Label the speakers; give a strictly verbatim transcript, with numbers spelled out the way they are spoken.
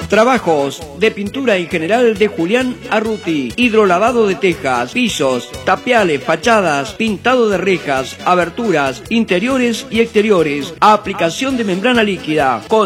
Speaker 1: Trabajos de pintura en general de Julián Arruti, hidrolavado de tejas, pisos, tapiales, fachadas, pintado de rejas, aberturas, interiores y exteriores, aplicación de membrana líquida, con